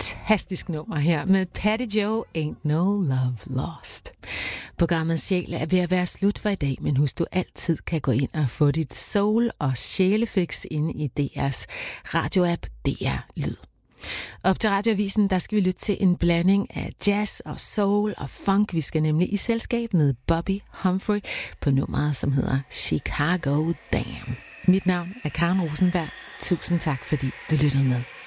fantastisk nummer her med Patty Joe, Ain't No Love Lost. Programmet Sjæl er ved at være slut for i dag, men husk, du altid kan gå ind og få dit soul- og sjælefix inde i DR's radioapp DR Lyd. Op til Radioavisen, der skal vi lytte til en blanding af jazz og soul og funk. Vi skal nemlig i selskab med Bobby Humphrey på nummeret, som hedder Chicago Damn. Mit navn er Karen Rosenberg. Tusind tak, fordi du lyttede med.